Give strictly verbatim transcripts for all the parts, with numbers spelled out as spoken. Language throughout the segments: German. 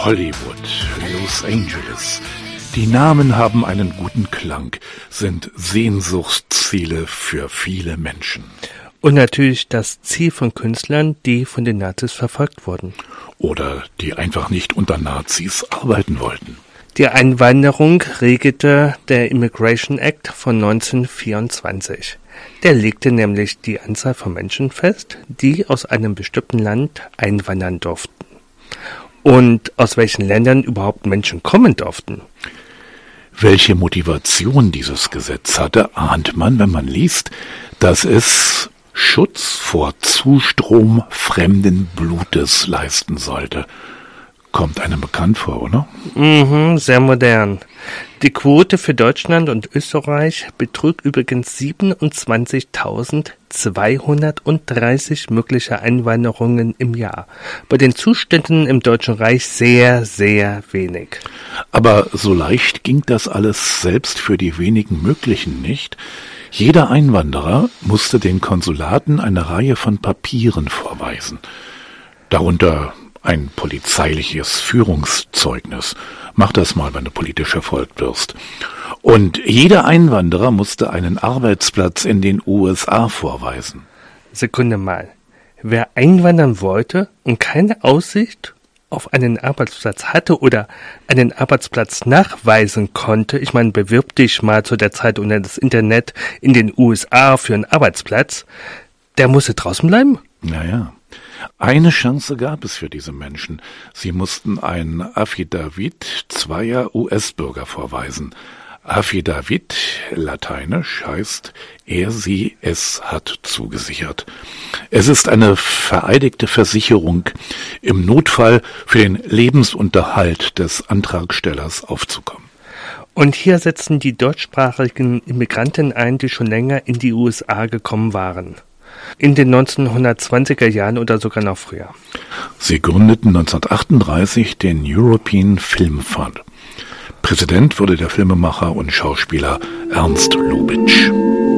Hollywood, Los Angeles. Die Namen haben einen guten Klang, sind Sehnsuchtsziele für viele Menschen. Und natürlich das Ziel von Künstlern, die von den Nazis verfolgt wurden. Oder die einfach nicht unter Nazis arbeiten wollten. Die Einwanderung regelte der Immigration Act von neunzehnhundertvierundzwanzig. Der legte nämlich die Anzahl von Menschen fest, die aus einem bestimmten Land einwandern durften. Und aus welchen Ländern überhaupt Menschen kommen durften. Welche Motivation dieses Gesetz hatte, ahnt man, wenn man liest, dass es Schutz vor Zustrom fremden Blutes leisten sollte. Kommt einem bekannt vor, oder? Mhm, sehr modern. Die Quote für Deutschland und Österreich betrug übrigens siebenundzwanzigtausendzweihundertdreißig mögliche Einwanderungen im Jahr. Bei den Zuständen im Deutschen Reich sehr, sehr wenig. Aber so leicht ging das alles selbst für die wenigen möglichen nicht. Jeder Einwanderer musste den Konsulaten eine Reihe von Papieren vorweisen. Darunter ein polizeiliches Führungszeugnis. Mach das mal, wenn du politisch verfolgt wirst. Und jeder Einwanderer musste einen Arbeitsplatz in den U S A vorweisen. Sekunde mal. Wer einwandern wollte und keine Aussicht auf einen Arbeitsplatz hatte oder einen Arbeitsplatz nachweisen konnte, ich meine, bewirb dich mal zu der Zeit unter das Internet in den U S A für einen Arbeitsplatz, der musste draußen bleiben? Naja. Eine Chance gab es für diese Menschen. Sie mussten ein Affidavit zweier U S-Bürger vorweisen. Affidavit, lateinisch, heißt, er, sie, es hat zugesichert. Es ist eine vereidigte Versicherung, im Notfall für den Lebensunterhalt des Antragstellers aufzukommen. Und hier setzen die deutschsprachigen Immigranten ein, die schon länger in die U S A gekommen waren. In den neunzehnhundertzwanziger Jahren oder sogar noch früher. Sie gründeten neunzehnhundertachtunddreißig den European Film Fund. Präsident wurde der Filmemacher und Schauspieler Ernst Lubitsch.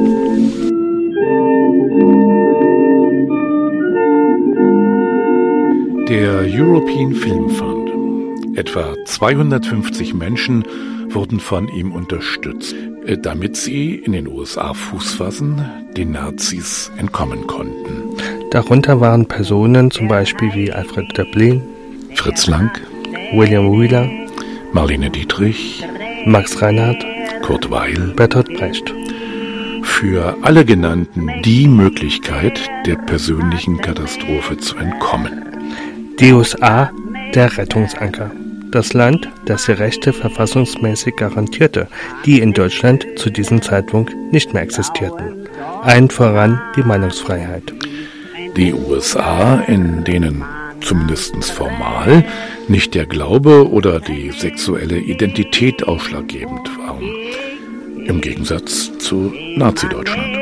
Der European Film Fund. Etwa zweihundertfünfzig Menschen wurden von ihm unterstützt, damit sie in den U S A Fuß fassen, den Nazis entkommen konnten. Darunter waren Personen zum Beispiel wie Alfred Döblin, Fritz Lang, William Wheeler, Marlene Dietrich, Max Reinhardt, Kurt Weill, Bertolt Brecht. Für alle genannten die Möglichkeit, der persönlichen Katastrophe zu entkommen. Die U S A, der Rettungsanker. Das Land, das die Rechte verfassungsmäßig garantierte, die in Deutschland zu diesem Zeitpunkt nicht mehr existierten. Allen voran die Meinungsfreiheit. Die U S A, in denen zumindest formal nicht der Glaube oder die sexuelle Identität ausschlaggebend waren. Im Gegensatz zu Nazi-Deutschland.